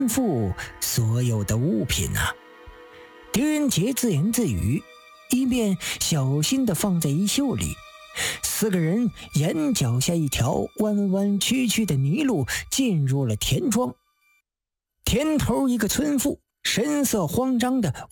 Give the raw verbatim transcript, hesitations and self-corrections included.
付所有的物品啊。狄仁杰自言自语，一面小心地放在衣袖里。四个人沿脚下一条弯弯曲曲的泥路进入了田庄。田头一个村妇神色慌张地